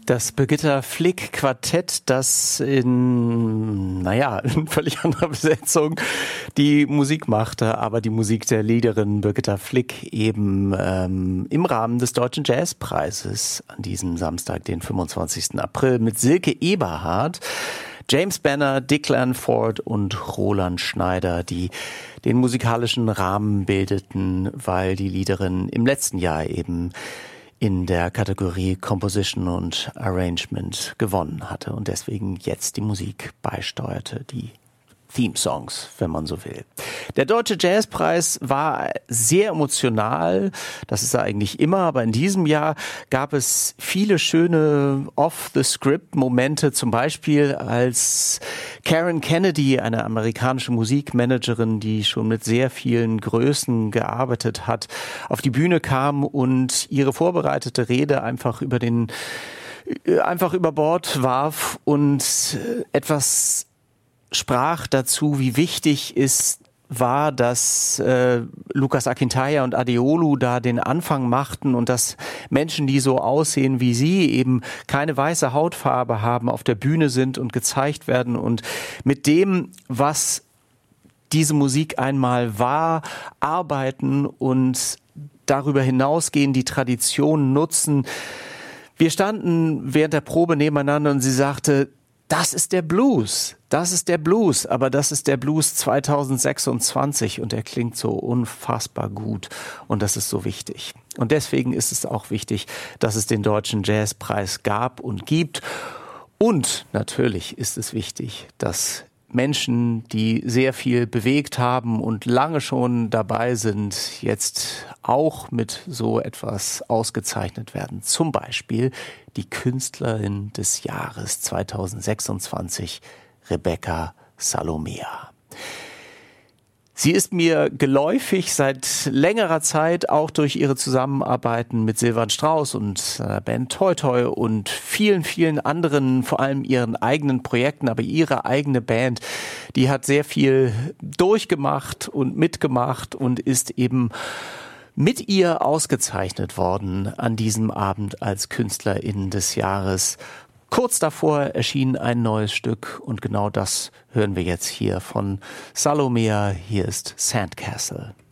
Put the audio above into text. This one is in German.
Das Birgitta Flick Quartett, das in völlig anderer Besetzung die Musik machte, aber die Musik der Liederin Birgitta Flick eben im Rahmen des Deutschen Jazzpreises an diesem Samstag, den 25. April, mit Silke Eberhardt, James Banner, Dick Lanford und Roland Schneider, die den musikalischen Rahmen bildeten, weil die Liederin im letzten Jahr eben in der Kategorie Composition und Arrangement gewonnen hatte und deswegen jetzt die Musik beisteuerte, die Theme-Songs, wenn man so will. Der Deutsche Jazzpreis war sehr emotional, das ist er eigentlich immer, aber in diesem Jahr gab es viele schöne Off-the-Script-Momente, zum Beispiel als Karen Kennedy, eine amerikanische Musikmanagerin, die schon mit sehr vielen Größen gearbeitet hat, auf die Bühne kam und ihre vorbereitete Rede einfach über Bord warf und etwas sprach dazu, wie wichtig es war, dass Lucas Akintaja und Adeolu da den Anfang machten und dass Menschen, die so aussehen wie sie, eben keine weiße Hautfarbe haben, auf der Bühne sind und gezeigt werden und mit dem, was diese Musik einmal war, arbeiten und darüber hinausgehen, die Tradition nutzen. Wir standen während der Probe nebeneinander und sie sagte, das ist der Blues, aber das ist der Blues 2026 und er klingt so unfassbar gut und das ist so wichtig. Und deswegen ist es auch wichtig, dass es den Deutschen Jazzpreis gab und gibt. Und natürlich ist es wichtig, dass Menschen, die sehr viel bewegt haben und lange schon dabei sind, jetzt auch mit so etwas ausgezeichnet werden. Zum Beispiel die Künstlerin des Jahres 2026, Rebecca Salomea. Sie ist mir geläufig seit längerer Zeit, auch durch ihre Zusammenarbeiten mit Silvan Strauss und seiner Band Toi Toi und vielen, vielen anderen, vor allem ihren eigenen Projekten, aber ihre eigene Band, die hat sehr viel durchgemacht und mitgemacht und ist eben mit ihr ausgezeichnet worden an diesem Abend als Künstlerin des Jahres. Kurz davor erschien ein neues Stück und genau das hören wir jetzt hier von Salomea. Hier ist Sandcastle.